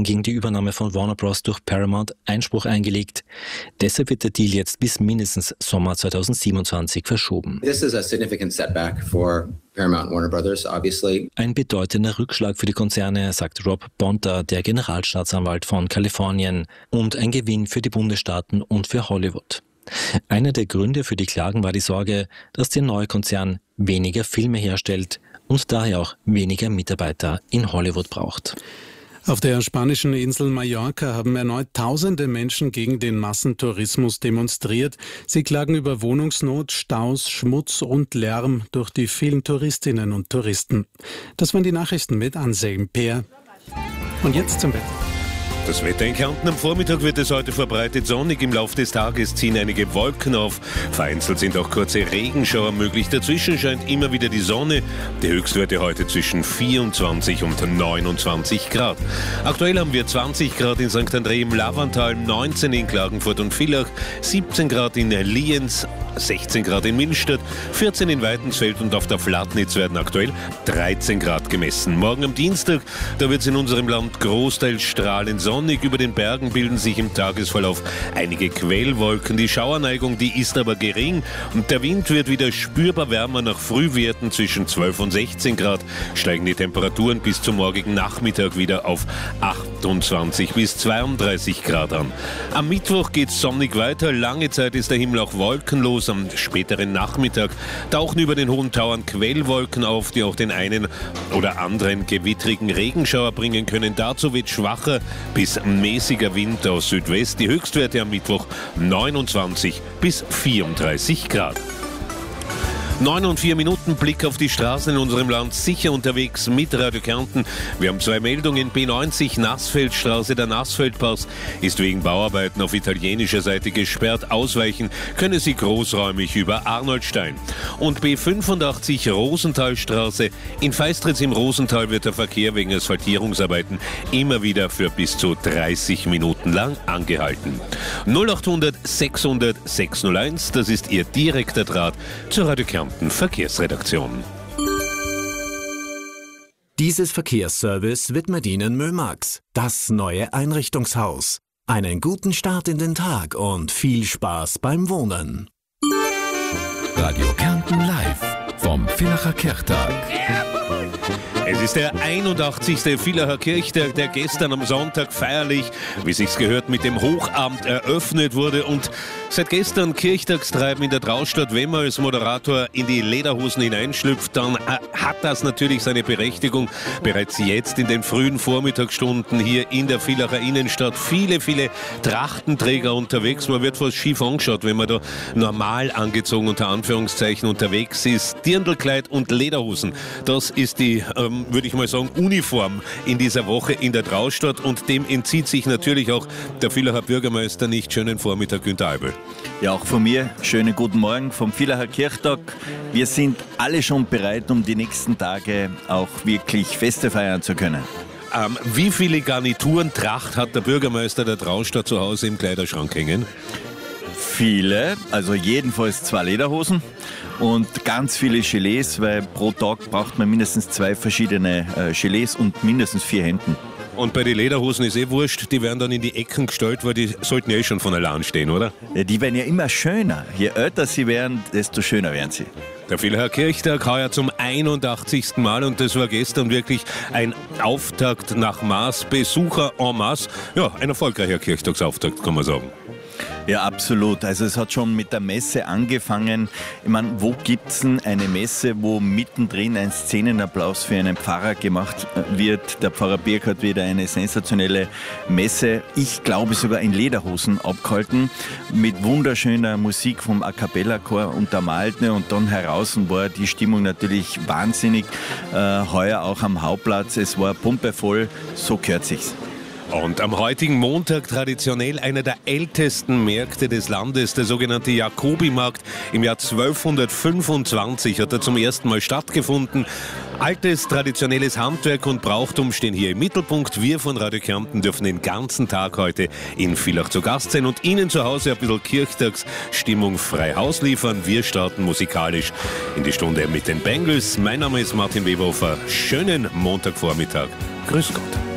hatten gegen die Übernahme von Warner Bros. Durch Paramount Einspruch eingelegt. Deshalb wird der Deal jetzt bis mindestens Sommer 2027 verschoben. This is a significant setback for Paramount and Warner Brothers, obviously. Ein bedeutender Rückschlag für die Konzerne, sagt Rob Bonta, der Generalstaatsanwalt von Kalifornien, und ein Gewinn für die Bundesstaaten und für Hollywood. Einer der Gründe für die Klagen war die Sorge, dass der neue Konzern weniger Filme herstellt und daher auch weniger Mitarbeiter in Hollywood braucht. Auf der spanischen Insel Mallorca haben erneut tausende Menschen gegen den Massentourismus demonstriert. Sie klagen über Wohnungsnot, Staus, Schmutz und Lärm durch die vielen Touristinnen und Touristen. Das waren die Nachrichten mit Anselm Peer. Und jetzt zum Wetter. Das Wetter in Kärnten: am Vormittag wird es heute verbreitet sonnig. Im Laufe des Tages ziehen einige Wolken auf. Vereinzelt sind auch kurze Regenschauer möglich. Dazwischen scheint immer wieder die Sonne. Die Höchstwerte heute zwischen 24 und 29 Grad. Aktuell haben wir 20 Grad in St. André im Lavantal, 19 in Klagenfurt und Villach, 17 Grad in Lienz, 16 Grad in Millstatt, 14 in Weidensfeld und auf der Flatnitz werden aktuell 13 Grad gemessen. Morgen am Dienstag, da wird es in unserem Land großteils strahlend sonnig. Über den Bergen bilden sich im Tagesverlauf einige Quellwolken. Die Schauerneigung, die ist aber gering und der Wind wird wieder spürbar wärmer. Nach Frühwerten zwischen 12 und 16 Grad steigen die Temperaturen bis zum morgigen Nachmittag wieder auf 28 bis 32 Grad an. Am Mittwoch geht es sonnig weiter. Lange Zeit ist der Himmel auch wolkenlos. Am späteren Nachmittag tauchen über den hohen Tauern Quellwolken auf, die auch den einen oder anderen gewittrigen Regenschauer bringen können. Dazu wird schwacher bis mäßiger Wind aus Südwest. Die Höchstwerte am Mittwoch 29 bis 34 Grad. 9 und 4 Minuten, Blick auf die Straßen in unserem Land, sicher unterwegs mit Radio Kärnten. Wir haben 2 Meldungen. B90 Nassfeldstraße, der Nassfeldpass ist wegen Bauarbeiten auf italienischer Seite gesperrt. Ausweichen können Sie großräumig über Arnoldstein. Und B85 Rosenthalstraße, in Feistritz im Rosental wird der Verkehr wegen Asphaltierungsarbeiten immer wieder für bis zu 30 Minuten lang angehalten. 0800 600 601, das ist Ihr direkter Draht zur Radio Kärnten Verkehrsredaktion. Dieses Verkehrsservice widmet Ihnen Mömax, das neue Einrichtungshaus. Einen guten Start in den Tag und viel Spaß beim Wohnen. Radio Kärnten live vom Villacher Kirchtag. Es ist der 81. Villacher Kirchtag, der gestern am Sonntag feierlich, wie sich's gehört, mit dem Hochamt eröffnet wurde. Und seit gestern Kirchtagstreiben in der Trauststadt. Wenn man als Moderator in die Lederhosen hineinschlüpft, dann hat das natürlich seine Berechtigung. Bereits jetzt in den frühen Vormittagsstunden hier in der Villacher Innenstadt viele Trachtenträger unterwegs. Man wird fast schief angeschaut, wenn man da normal angezogen unter Anführungszeichen unterwegs ist. Dirndlkleid und Lederhosen, das ist die, würde ich mal sagen, Uniform in dieser Woche in der Trauststadt, und dem entzieht sich natürlich auch der Villacher Bürgermeister nicht. Schönen Vormittag, Günter Eibel. Ja, auch von mir schönen guten Morgen vom Villacher Kirchtag. Wir sind alle schon bereit, um die nächsten Tage auch wirklich Feste feiern zu können. Wie viele Garnituren Tracht hat der Bürgermeister der Trauststadt zu Hause im Kleiderschrank hängen? Viele, also jedenfalls 2 Lederhosen und ganz viele Gilets, weil pro Tag braucht man mindestens 2 verschiedene Gilets und mindestens 4 Hemden. Und bei den Lederhosen ist wurscht, die werden dann in die Ecken gestellt, weil die sollten ja schon von allein stehen, oder? Ja, die werden ja immer schöner. Je älter sie werden, desto schöner werden sie. Der Villacher Kirchtag heuer zum 81. Mal, und das war gestern wirklich ein Auftakt nach Maß, Besucher en masse. Ja, ein erfolgreicher Kirchtagsauftakt, kann man sagen. Ja, absolut. Also es hat schon mit der Messe angefangen. Ich meine, wo gibt es denn eine Messe, wo mittendrin ein Szenenapplaus für einen Pfarrer gemacht wird? Der Pfarrer Birk hat wieder eine sensationelle Messe, ich glaube sogar in Lederhosen abgehalten, mit wunderschöner Musik vom A Cappella Chor untermalt. Und dann heraus war die Stimmung natürlich wahnsinnig. Heuer auch am Hauptplatz, es war pumpevoll, so gehört sich's. Und am heutigen Montag traditionell einer der ältesten Märkte des Landes, der sogenannte Jakobimarkt. Im Jahr 1225 hat er zum ersten Mal stattgefunden. Altes, traditionelles Handwerk und Brauchtum stehen hier im Mittelpunkt. Wir von Radio Kärnten dürfen den ganzen Tag heute in Villach zu Gast sein und Ihnen zu Hause ein bisschen Kirchtagsstimmung frei Haus liefern. Wir starten musikalisch in die Stunde mit den Bangles. Mein Name ist Martin Weberhofer. Schönen Montagvormittag. Grüß Gott.